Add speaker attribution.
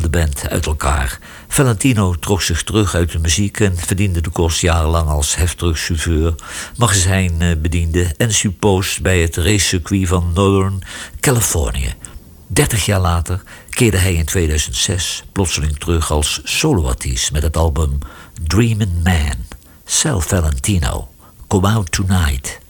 Speaker 1: de band uit elkaar. Valentino trok zich terug uit de muziek en verdiende de kost jarenlang als heftruckchauffeur, magazijnbediende en suppost bij het racecircuit van Northern Californië. 30 jaar later keerde hij in 2006 plotseling terug als soloartiest met het album Dreamin' Man. Sal Valentino, Come Out Tonight.